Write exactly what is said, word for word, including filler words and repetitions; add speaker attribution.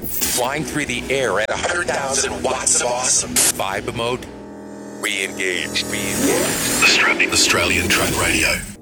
Speaker 1: Flying through the air at one hundred thousand watts of awesome. Vibe mode. Re-engage. Re-engage.
Speaker 2: Australian Truck Radio.